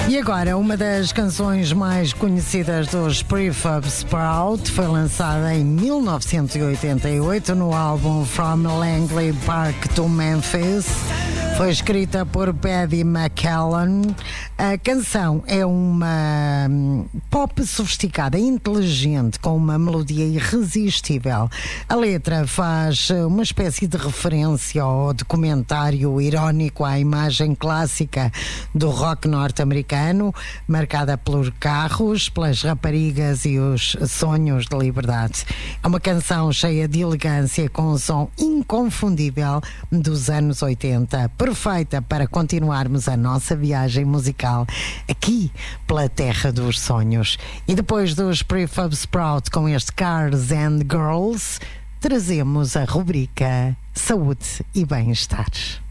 E agora, uma das canções mais conhecidas dos Prefab Sprout foi lançada em 1988 no álbum From Langley Park to Memphis. Foi escrita por Paddy McCallum. A canção é uma pop sofisticada, inteligente, com uma melodia irresistível. A letra faz uma espécie de referência ao documentário irónico à imagem clássica do rock norte-americano, marcada por carros, pelas raparigas e os sonhos de liberdade. É uma canção cheia de elegância, com um som inconfundível dos anos 80, perfeita para continuarmos a nossa viagem musical aqui pela terra dos sonhos. E depois dos Prefab Sprout com este Cars and Girls, trazemos a rubrica Saúde e Bem-Estar.